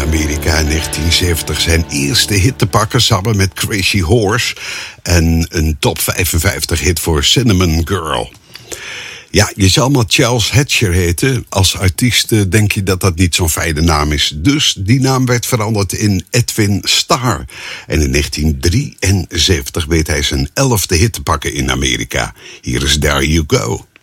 Amerika in 1970 zijn eerste hit te pakken samen met Crazy Horse en een top 55 hit voor Cinnamon Girl. Ja, je zal maar Charles Hatcher heten. Als artiest denk je dat dat niet zo'n fijne naam is. Dus die naam werd veranderd in Edwin Starr. En in 1973 weet hij zijn 11e hit te pakken in Amerika. Hier is There You Go.